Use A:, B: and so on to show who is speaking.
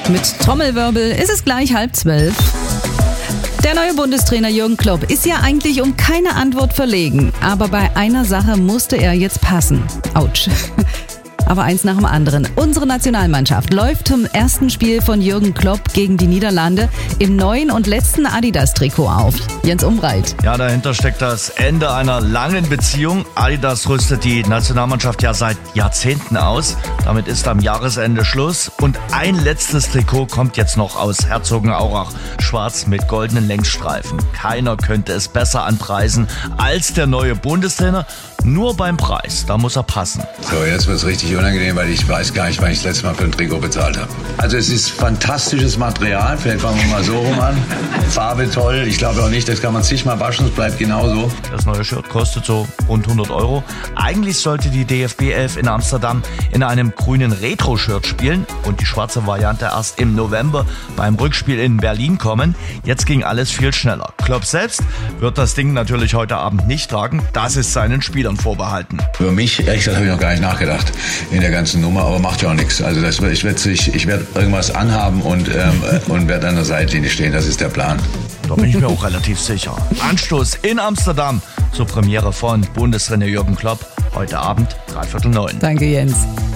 A: Mit Trommelwirbel ist es gleich 11:30. Der neue Bundestrainer Jürgen Klopp ist ja eigentlich um keine Antwort verlegen. Aber bei einer Sache musste er jetzt passen. Autsch. Aber eins nach dem anderen. Unsere Nationalmannschaft läuft zum ersten Spiel von Jürgen Klopp gegen die Niederlande im neuen und letzten Adidas-Trikot auf. Jens Umbreit.
B: Ja, dahinter steckt das Ende einer langen Beziehung. Adidas rüstet die Nationalmannschaft ja seit Jahrzehnten aus. Damit ist am Jahresende Schluss. Und ein letztes Trikot kommt jetzt noch aus Herzogenaurach. Schwarz mit goldenen Längsstreifen. Keiner könnte es besser anpreisen als der neue Bundestrainer. Nur beim Preis, da muss er passen.
C: So, jetzt wird es richtig unangenehm, weil ich weiß gar nicht, wann ich das letzte Mal für ein Trikot bezahlt habe. Also es ist fantastisches Material, vielleicht fangen wir mal so rum an. Farbe toll, ich glaube auch nicht, das kann man zigmal waschen, es bleibt genauso.
B: Das neue Shirt kostet so rund 100 €. Eigentlich sollte die DFB 11 in Amsterdam in einem grünen Retro-Shirt spielen und die schwarze Variante erst im November beim Rückspiel in Berlin kommen. Jetzt ging alles viel schneller. Klopp selbst wird das Ding natürlich heute Abend nicht tragen, das ist seinen Spielern vorbehalten.
C: Über mich, ehrlich gesagt, habe ich noch gar nicht nachgedacht in der ganzen Nummer, aber macht ja auch nichts. Also ich werde irgendwas anhaben und werde an der Seitlinie stehen, das ist der Plan.
B: Da bin ich mir auch relativ sicher. Anstoß in Amsterdam zur Premiere von Bundestrainer Jürgen Klopp heute Abend 8:45.
A: Danke, Jens.